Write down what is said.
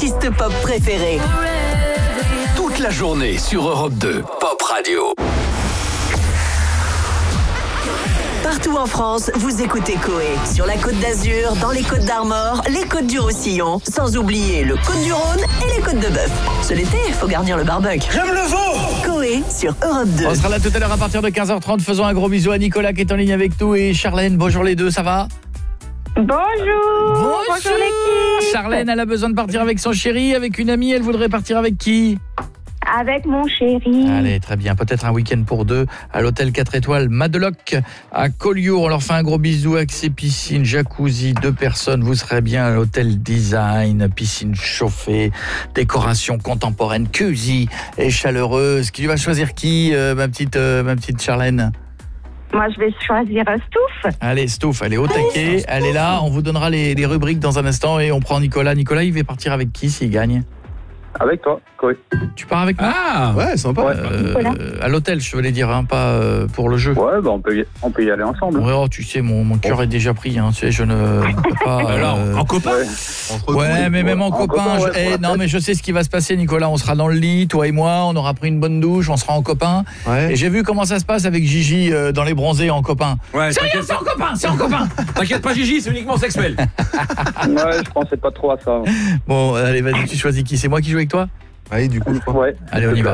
artistes pop préférés. Toute la journée sur Europe 2, Pop Radio. Partout en France, vous écoutez Coé. Sur la Côte d'Azur, dans les Côtes d'Armor, les Côtes du Roussillon, sans oublier le Côte du Rhône et les Côtes de Bœuf. Ce l'été, il faut garnir le barbecue. J'aime le veau. Coé sur Europe 2. On sera là tout à l'heure à partir de 15h30. Faisons un gros bisou à Nicolas qui est en ligne avec nous et Charlène. Bonjour les deux, ça va ? Bonjour l'équipe. Charlène, elle a besoin de partir avec son chéri, avec une amie. Elle voudrait partir avec qui ? Avec mon chéri. Allez, très bien. Peut-être un week-end pour deux à l'hôtel 4 étoiles Madeloc à Collioure. On leur fait un gros bisou avec ses piscines, jacuzzi, 2 personnes. Vous serez bien à l'hôtel design, piscine chauffée, décoration contemporaine, cosy et chaleureuse. Qui va choisir qui, ma petite Charlène ? Moi, je vais choisir Stouff. Allez, Stouff, elle est au taquet. Elle est là. On vous donnera les rubriques dans un instant et on prend Nicolas. Nicolas, il va partir avec qui s'il gagne ? Avec toi, Coé. Tu pars avec moi ? Ah ouais, sympa. À l'hôtel, je voulais dire, hein, pas pour le jeu. Ouais, bah on peut y aller ensemble. Ouais, oh, tu sais, mon cœur est déjà pris. Hein, tu sais, je ne peux pas. Alors, en copain Ouais, mais même en copain. Non, mais je sais ce qui va se passer, Nicolas. On sera dans le lit, toi et moi. On aura pris une bonne douche. On sera en copain. Ouais. Et j'ai vu comment ça se passe avec Gigi dans les bronzés en copain. Ouais, C'est rien, c'est en copain, c'est en copain. T'inquiète pas, Gigi, c'est uniquement sexuel. Ouais, je pensais pas trop à ça. Bon, allez, vas-y, tu choisis qui ? C'est moi qui joue avec toi ? Ouais, du coup, je crois. Ouais. Allez, on y va.